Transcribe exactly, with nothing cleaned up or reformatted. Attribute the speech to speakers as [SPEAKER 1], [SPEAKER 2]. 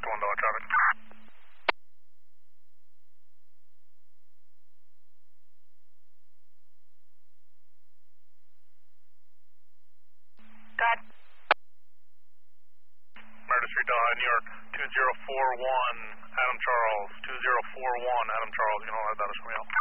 [SPEAKER 1] one dollar traffic.
[SPEAKER 2] Got
[SPEAKER 1] Murder Street, Delhi, New York, two zero four one, Adam Charles, two zero four one, Adam Charles, you can hold that data for me out.